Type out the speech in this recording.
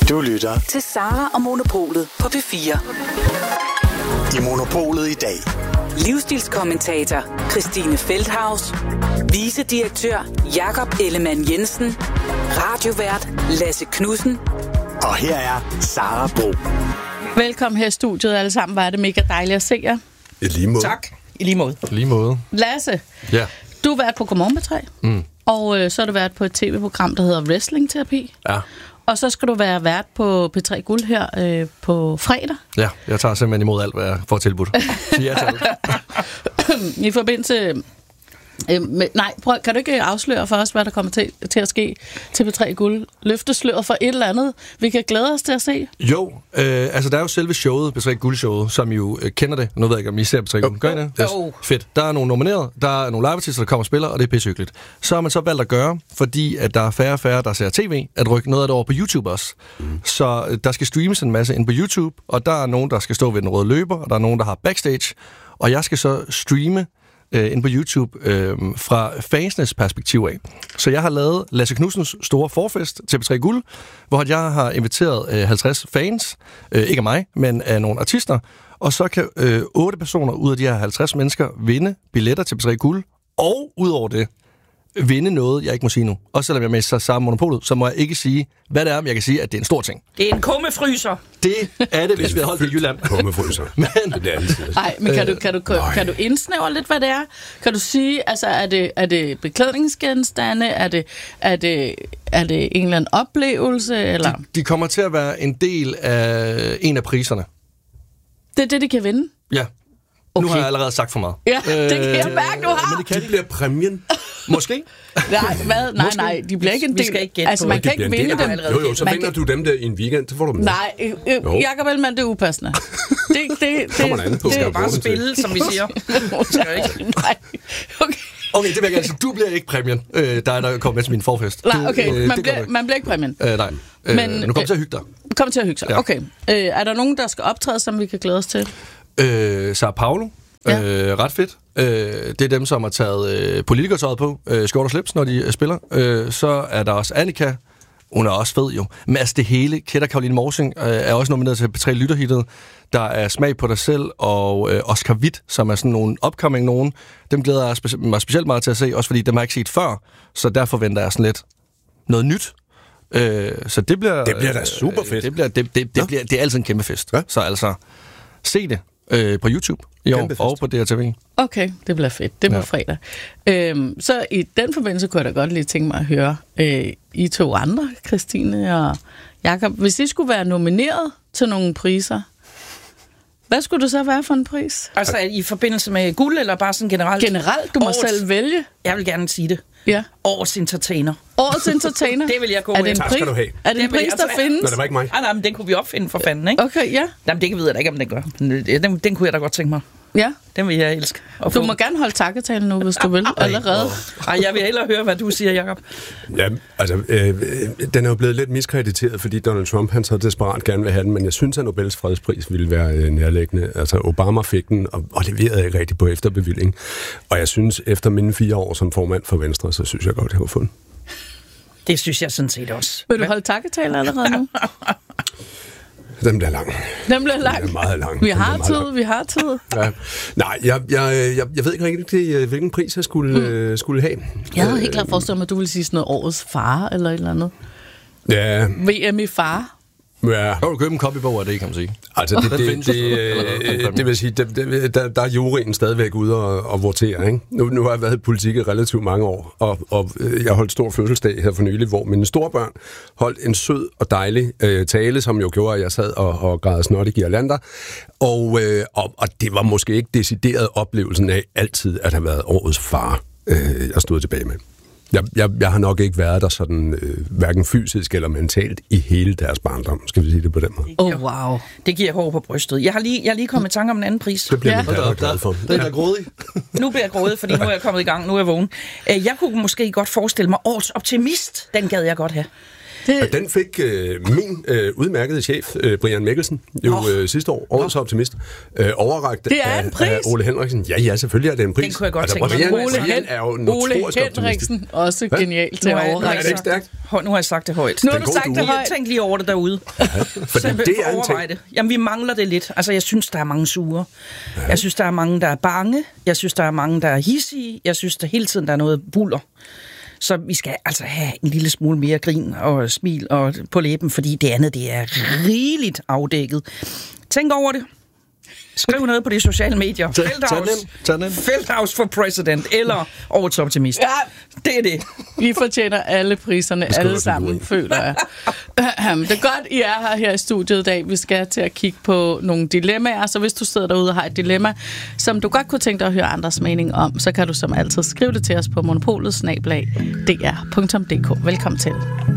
Du lytter til Sara og Monopolet på P4. I Monopolet i dag. Livsstilskommentator Christine Feldhaus, vicedirektør Jakob Ellemann Jensen, radiovært Lasse Knudsen. Og her er Sara Bro. Velkommen her i studiet alle sammen. Var det mega dejligt at se jer. I lige måde. Tak. I lige måde. Lige måde. Lasse, Ja. du har været på Godmorgen P3, og så har du været på et tv-program, der hedder Wrestling-terapi. Ja. Og så skal du være vært på P3 Guld her på fredag. Ja, jeg tager simpelthen imod alt, hvad jeg får tilbudt. Sig ja til alt. I forbindelse... kan du ikke afsløre for os, hvad der kommer til at ske til P3 Guld? Løfte sløret for et eller andet, vi kan glæde os til at se? Jo, altså der er jo selve showet, P3 Guld-showet, som I jo kender det. Nu ved jeg ikke, om I ser P3 Guld. Gør I det? Yes. Fedt. Der er nogle nomineret, der er nogle live-artister, der kommer og spiller, og det er pissehyggeligt. Så har man så valgt at gøre, fordi at der er færre og færre, der ser tv, at rykke noget af det over på YouTube også. Så der skal streames en masse ind på YouTube, og der er nogen, der skal stå ved den røde løber, og der er nogen, der har backstage, og jeg skal så streame ind på YouTube fra fansenes perspektiv af. Så jeg har lavet Lasse Knudsens store forfest til P3 Guld, hvor jeg har inviteret 50 fans, ikke af mig, men af nogle artister, og så kan 8 personer ud af de her 50 mennesker vinde billetter til P3 Guld, og udover det vinde noget, jeg ikke må sige nu. Også selvom jeg er med i samme Monopolet, så må jeg ikke sige, hvad det er, men jeg kan sige, at det er en stor ting. Det er en kummefryser. Det er det, hvis vi har holdt det i Jylland. Kummefryser. Men det bliver altid. Nej, men kan du indsnævre lidt, hvad det er? Kan du sige, altså er det beklædningsgenstande? Er det en eller anden oplevelse? Eller? De kommer til at være en del af en af priserne. Det er det, de kan vinde? Ja. Okay. Nu har jeg allerede sagt for meget. Ja, det kan jeg mærke, du har. Men det bliver præmien. Måske. Nej, hvad? Nej, de bliver ikke en del. Vi skal ikke gætte altså, på man det. kan ikke vinde dem. Jo, så vinder du dem der i en weekend, så får du dem. Nej, Jakob Ellemann, det er upassende. Det kommer der an på. Du skal bare spille, som vi siger. Nej, okay. Okay, det vil jeg gerne sige. Du bliver ikke præmien, der kommer med til min forfest. Nej, okay, man bliver ikke præmien. Nej, men nu kommer til at hygge dig. Kommer til at hygge sig, ja. Okay. Er der nogen, der skal optræde, som vi kan glæde os til? Sao Paulo. Ja. Ret fedt. Det er dem, som har taget politikertøjet på, skjort og slips, når de spiller. Så er der også Annika. Hun er også fed jo. Men altså det hele, Kætter Caroline Morsing er også nomineret til P3 Lytterhittet. Der er Smag på dig selv, og Oscar Witt, som er sådan nogle upcoming nogen. Dem glæder jeg mig specielt meget til at se, også fordi dem har jeg ikke set før. Så der forventer jeg sådan lidt noget nyt. Så det bliver... Det bliver da super fedt. Det er altid en kæmpe fest. Ja? Så altså, se det på YouTube i år og på DRTV. Okay, det bliver fedt. Det bliver fredag. Så i den forbindelse kunne jeg da godt lige tænke mig at høre I to andre, Christine og Jakob. Hvis I skulle være nomineret til nogle priser, hvad skulle det så være for en pris? Altså i forbindelse med guld, eller bare sådan generelt? Generelt, du må selv vælge. Jeg vil gerne sige det. Ja. Årets entertainer. Årets entertainer? Det vil jeg gå med. Tak skal du have. Er det en pris, der findes? Nej, det var ikke mig. Nej, men den kunne vi opfinde for fanden, ikke? Okay, ja. Jamen, det ved jeg da ikke, om den gør. Den kunne jeg da godt tænke mig. Ja. Den vil jeg elske. Du må gerne holde takketalen nu, hvis du vil, allerede. Ej, jeg vil hellere høre, hvad du siger, Jakob. Ja, altså, den er jo blevet lidt miskrediteret, fordi Donald Trump, han så desperat gerne vil have den, men jeg synes, at Nobels fredspris ville være nærliggende. Altså, Obama fik den, og leverede ikke rigtig på efterbevilling. Og jeg synes, efter mine 4 år som formand for Venstre, så synes jeg godt, jeg har fundet. Det synes jeg sådan set også. Vil du holde takketalen allerede nu? Den bliver lang. Den bliver lang? Den er meget lang. Vi har tid. Ja. Nej, jeg ved ikke rigtig, hvilken pris jeg skulle have. Jeg havde helt klart forestillet mig, at du ville sige sådan noget årets far, eller et eller andet. Ja. VM i far. Ja. Så du købe en copybog af det, kan man sige. Altså, det vil sige, der er juryen stadigvæk ude og votere, ikke? Nu har jeg været i politik i relativt mange år, og jeg holdt stor fødselsdag her for nylig, hvor mine storebørn holdt en sød og dejlig tale, som jo gjorde, at jeg sad og græd snot i girlander. Og det var måske ikke decideret oplevelsen af altid at have været årets far, jeg stod tilbage med. Jeg har nok ikke været der sådan, hverken fysisk eller mentalt i hele deres barndom, skal vi sige det på den måde. Wow. Det giver hår på brystet. Jeg har lige kommet i tanke om en anden pris. Det bliver jeg glad for. Det er grådig. Nu bliver jeg grådig, fordi nu er jeg kommet i gang, nu er jeg vågen. Jeg kunne måske godt forestille mig årets optimist, den gad jeg godt have. Den fik min udmærkede chef, Brian Mikkelsen, sidste år, årets optimist, overrakt af Ole Henriksen. Ja, selvfølgelig er det en pris. Den kunne jeg godt tænke mig. Ole Henriksen, også genialt til at overrække. Nu har jeg sagt det højt. Nu har du sagt det højt. Tænk lige over det derude. For det er en ting. Jamen, vi mangler det lidt. Altså, jeg synes, der er mange sure. Jeg synes, der er mange, der er bange. Jeg synes, der er mange, der er hissige. Jeg synes, der hele tiden der er noget buller. Så vi skal altså have en lille smule mere grin og smil og på læben, fordi det andet, det er rigeligt afdækket. Tænk over det. Skriv noget på de sociale medier. Feldhaus for president, eller årets optimist. Ja. Det er det. Vi fortjener alle priserne, alle sammen, føler jeg. Det er godt, I er her i studiet i dag. Vi skal til at kigge på nogle dilemmaer, så hvis du sidder derude og har et dilemma, som du godt kunne tænke dig at høre andres mening om, så kan du som altid skrive det til os på monopolet@dr.dk. Velkommen til.